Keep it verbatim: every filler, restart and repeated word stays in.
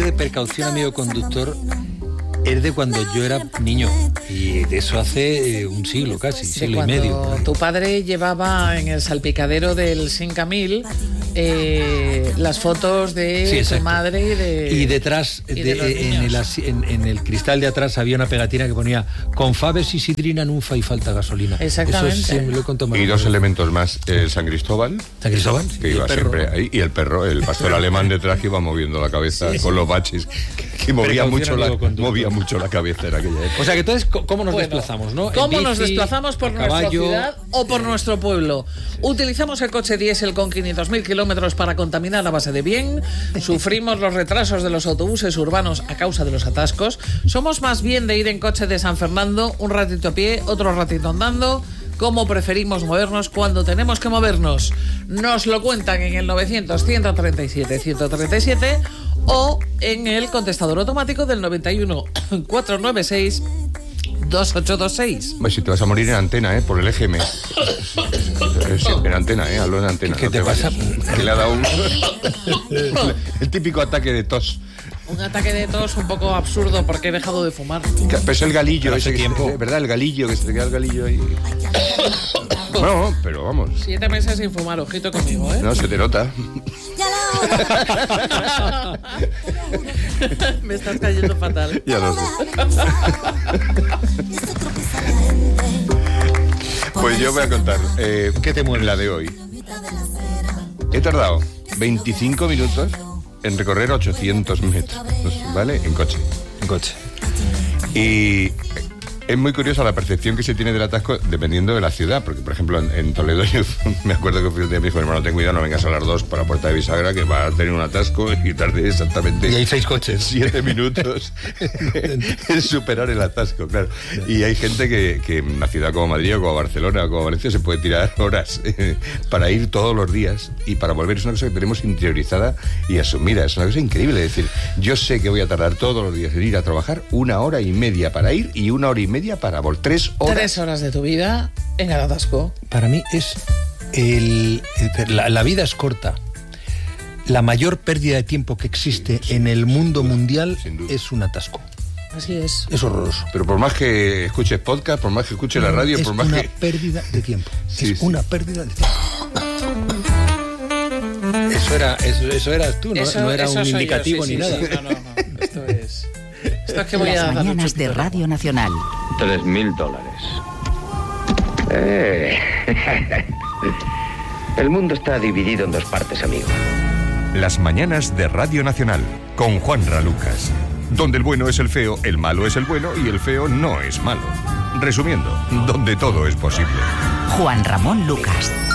aquello de precaución, amigo conductor, es de cuando yo era niño, y de eso hace un siglo casi, de siglo y medio. Tu padre llevaba en el salpicadero del Sincamil eh, las fotos de Sí, tu exacto. madre y de Y detrás, y de de, los en, el, niños. asi- en, en el cristal de atrás había una pegatina que ponía: con faves y sidrina nunca y falta gasolina. Exactamente. Eso sí, me lo he contado. Y dos elementos más, el San Cristóbal, San Cristóbal, que y iba el perro. siempre ahí, y el perro, el pastor alemán detrás que iba moviendo la cabeza con los baches, que, que movía, Precaución, mucho la, amigo conductor. movía mucho la cabeza en aquella época. O sea que entonces, ¿cómo nos Bueno, desplazamos, no? En ¿Cómo nos bici, desplazamos por a nuestra caballo? ciudad o por nuestro pueblo? Utilizamos el coche diésel con quinientos mil kilómetros para contaminar a base de bien. Sufrimos los retrasos de los autobuses urbanos a causa de los atascos. Somos más bien de ir en coche de San Fernando, un ratito a pie, otro ratito andando. ¿Cómo preferimos movernos cuando tenemos que movernos? Nos lo cuentan en el novecientos, ciento treinta y siete, ciento treinta y siete o en el contestador automático del noventa y uno, cuatrocientos noventa y seis, veintiocho veintiséis. Pues si te vas a morir en antena, ¿eh? Por el E G M. Es en antena, ¿eh? Hablo en antena. ¿Qué no te pasa? vayas. Que le ha dado un... el típico ataque de tos. Un ataque de tos un poco absurdo porque he dejado de fumar. Pero es el galillo, Pero hace ese que tiempo. se- ¿verdad? El galillo, que se te queda el galillo ahí. Bueno, pero vamos. Siete meses sin fumar, ojito conmigo, ¿eh? No, se te nota. Me estás cayendo fatal. Ya lo sé. Pues yo voy a contar. Eh, ¿Qué te mueve la de hoy? He tardado veinticinco minutos en recorrer ochocientos metros, ¿vale? En coche. En coche. Y es muy curiosa la percepción que se tiene del atasco dependiendo de la ciudad, porque por ejemplo en, en Toledo yo me acuerdo que fui un día y me dijo: hermano, ten cuidado, no vengas a las dos para Puerta de Bisagra, que va a tener un atasco y tardé exactamente Y hay seis coches. siete minutos en superar el atasco, claro. Y hay gente que, que en una ciudad como Madrid o como Barcelona o como Valencia se puede tirar horas eh, para ir todos los días y para volver. Es una cosa que tenemos interiorizada y asumida, es una cosa increíble. Es decir, yo sé que voy a tardar todos los días en ir a trabajar una hora y media para ir y una hora y media para volver. Tres horas. Tres horas de tu vida en el atasco. Para mí es el, el- la, la vida es corta. La mayor pérdida de tiempo que existe Sí, sí, en el mundo sin duda, mundial sin duda. es un atasco. Así es. Es horroroso. Pero por más que escuches podcast, por más que escuches la radio, es por más una que... pérdida de tiempo. Sí, es sí. una pérdida de tiempo. Eso era, eso, eso eras tú, no, Eso- no era eso un soy yo, indicativo sí, ni sí, nada. sí. No, no, no. Esto es... Esto es que voy a Las dar un mañanas chupito. de Radio Nacional. Tres mil dólares. Eh. El mundo está dividido en dos partes, amigo. Las mañanas de Radio Nacional, con Juanra Lucas. Donde el bueno es el feo, el malo es el bueno y el feo no es malo. Resumiendo, donde todo es posible. Juan Ramón Lucas.